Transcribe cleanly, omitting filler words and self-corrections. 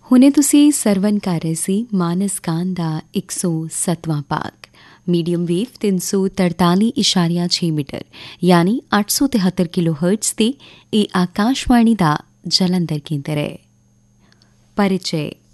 ਹੁਣੇ ਤੁਸੀਂ ਸਰਵਨ ਕਰ ਰਹੇ ਸੀ ਮਾਨਸ ਗਾਨ ਦਾ 107ਵਾਂ ਭਾਗ ਮੀਡੀਅਮ ਵੇਵ 343.6 ਮੀਟਰ ਯਾਨੀ 873 ਕਿਲੋਹਰਟਜ਼ ਤੇ ਇਹ ਆਕਾਸ਼ਵਾਣੀ ਦਾ ਜਲੰਧਰ ਕੇਂਦਰ ਹੈ। परिचय